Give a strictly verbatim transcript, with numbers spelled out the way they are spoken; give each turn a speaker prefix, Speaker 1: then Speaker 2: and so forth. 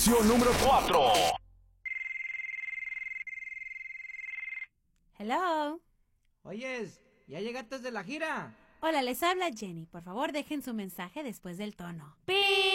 Speaker 1: Número cuatro.
Speaker 2: Hello.
Speaker 3: Oyes, ¿ya llegaste de la gira?
Speaker 2: Hola, les habla Jenny. Por favor, dejen su mensaje después del tono. ¡Pi!